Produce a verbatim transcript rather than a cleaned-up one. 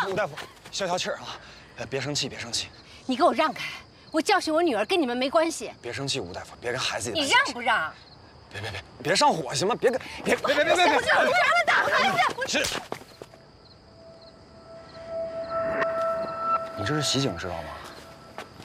夫，吴大夫，消消气儿啊，呃，别生气，别生气。 你给我让开！我教训我女儿跟你们没关系。 别生气，吴大夫，别跟孩子也。 你让不让？ 别别别，别上火行吗？别跟别别别别别别！ 我让他打孩子。 是。你这是袭警，知道吗？